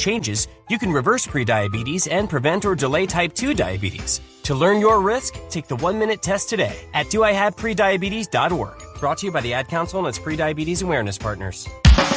changes, you can reverse prediabetes and prevent or delay type 2 diabetes. To learn your risk, take the 1-minute test today at doihaveprediabetes.org. Brought to you by the Ad Council and its Prediabetes Awareness Partners.